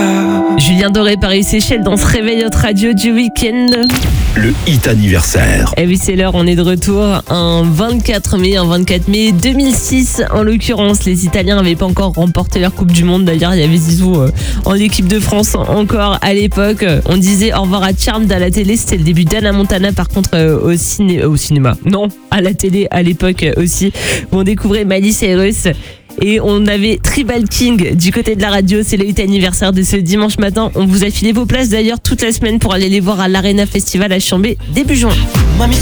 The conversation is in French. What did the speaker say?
Julien Doré, Paris-Séchelles dans ce réveil haute radio du week-end. Le hit anniversaire. Et oui, c'est l'heure, on est de retour un 24 mai 2006. En l'occurrence, les Italiens n'avaient pas encore remporté leur Coupe du Monde. D'ailleurs, il y avait Zizou en équipe de France encore à l'époque. On disait au revoir à Charmed à la télé, c'était le début d'Anna Montana. Par contre, au cinéma, non, à la télé à l'époque aussi. On découvrait Miley Cyrus. Et on avait Tribal King du côté de la radio. C'est le hit anniversaire de ce dimanche matin. On vous a filé vos places d'ailleurs toute la semaine pour aller les voir à l'Arena Festival à Chambé début juin.